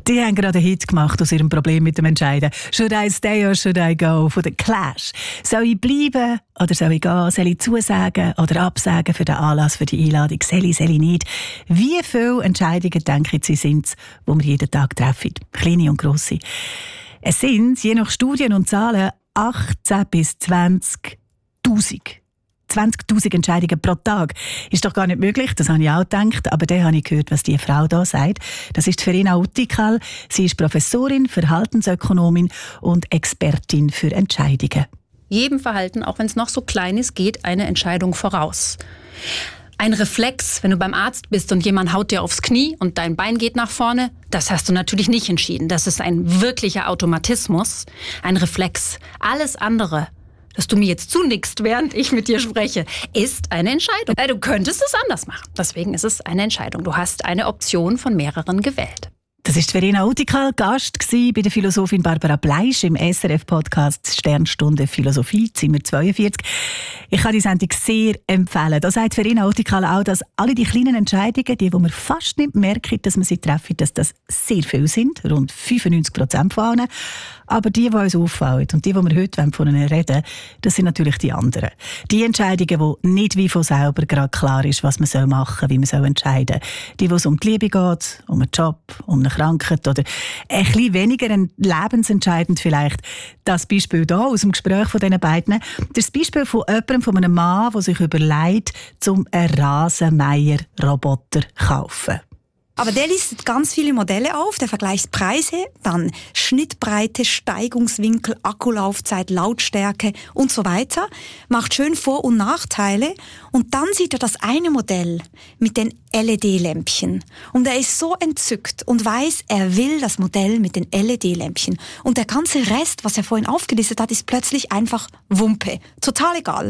Die haben gerade einen Hit gemacht aus ihrem Problem mit dem Entscheiden. Should I stay or should I go? Von The Clash. Soll ich bleiben oder soll ich gehen? Soll ich zusagen oder absagen für den Anlass, für die Einladung? Soll ich nicht? Wie viele Entscheidungen, denken Sie, sind es, die wir jeden Tag treffen? Kleine und grosse. Es sind, je nach Studien und Zahlen, 18 bis 20'000. 20'000 Entscheidungen pro Tag. Ist doch gar nicht möglich, das habe ich auch gedacht, aber dann habe ich gehört, was die Frau da sagt. Das ist Verena Utikal. Sie ist Professorin, Verhaltensökonomin und Expertin für Entscheidungen. Jedem Verhalten, auch wenn es noch so klein ist, geht eine Entscheidung voraus. Ein Reflex, wenn du beim Arzt bist und jemand haut dir aufs Knie und dein Bein geht nach vorne, das hast du natürlich nicht entschieden. Das ist ein wirklicher Automatismus, ein Reflex. Alles andere, dass du mir jetzt zunickst, während ich mit dir spreche, ist eine Entscheidung. Du könntest es anders machen. Deswegen ist es eine Entscheidung. Du hast eine Option von mehreren gewählt. Das war Verena Utikal, Gast bei der Philosophin Barbara Bleisch im SRF-Podcast Sternstunde Philosophie, Zimmer 42. Ich kann die Sendung sehr empfehlen. Da sagt Verena Utikal auch, dass alle die kleinen Entscheidungen, die man fast nicht merkt, dass man sie treffen, dass das sehr viel sind, rund 95% von allen. Aber die uns auffallen und die wir heute von ihnen reden, das sind natürlich die anderen. Die Entscheidungen, wo nicht wie von selber gerade klar ist, was man machen soll, wie man entscheiden soll. Die, wo es um die Liebe geht, um einen Job, um eine Krankheit oder ein bisschen weniger lebensentscheidend vielleicht. Das Beispiel hier aus dem Gespräch von diesen beiden. Das Beispiel von jemandem, von einem Mann, der sich überlegt, einen Rasenmäher-Roboter zu kaufen. Aber der listet ganz viele Modelle auf, der vergleicht Preise, dann Schnittbreite, Steigungswinkel, Akkulaufzeit, Lautstärke und so weiter, macht schön Vor- und Nachteile und dann sieht er das eine Modell mit den LED-Lämpchen und er ist so entzückt und weiß, er will das Modell mit den LED-Lämpchen und der ganze Rest, was er vorhin aufgelistet hat, ist plötzlich einfach Wumpe, total egal.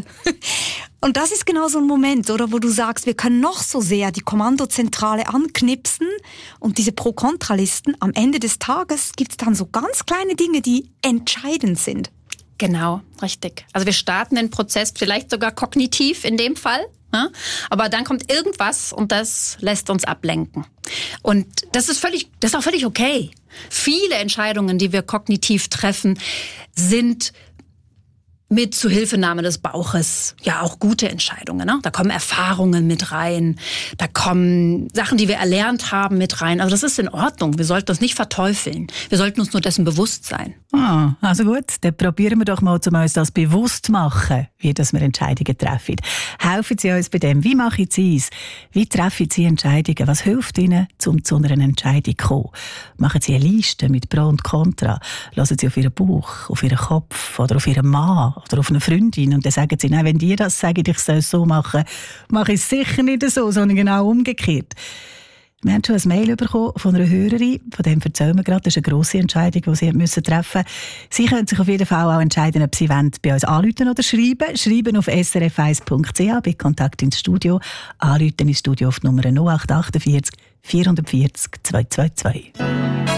Und das ist genau so ein Moment, oder, wo du sagst, wir können noch so sehr die Kommandozentrale anknipsen und diese Pro-Kontra-Listen, am Ende des Tages gibt es dann so ganz kleine Dinge, die entscheidend sind. Genau, richtig. Also wir starten den Prozess vielleicht sogar kognitiv in dem Fall, ne? Aber dann kommt irgendwas und das lässt uns ablenken. Und das ist auch völlig okay. Viele Entscheidungen, die wir kognitiv treffen, sind mit Zuhilfenahme des Bauches ja auch gute Entscheidungen. Ne? Da kommen Erfahrungen mit rein, da kommen Sachen, die wir erlernt haben, mit rein. Also das ist in Ordnung, wir sollten das nicht verteufeln. Wir sollten uns nur dessen bewusst sein. Also gut, dann probieren wir doch mal, um uns das bewusst zu machen, wie dass wir Entscheidungen treffen. Helfen Sie uns bei dem. Wie machen Sie es? Wie treffen Sie Entscheidungen? Was hilft Ihnen, um zu einer Entscheidung zu kommen? Machen Sie eine Liste mit Pro und Contra? Hören Sie auf Ihren Bauch, auf Ihren Kopf oder auf Ihren Mann oder auf eine Freundin und dann sagen Sie, nein, wenn die das sagen, ich soll es so machen, mache ich es sicher nicht so, sondern genau umgekehrt. Wir haben schon ein Mail bekommen von einer Hörerin, von dem erzählen wir gerade, das ist eine grosse Entscheidung, die Sie treffen müssen. Sie können sich auf jeden Fall auch entscheiden, ob Sie wollen, bei uns anrufen oder schreiben. Schreiben auf srf1.ch bei Kontakt ins Studio. Anrufen ins Studio auf die Nummer 0848 440 222.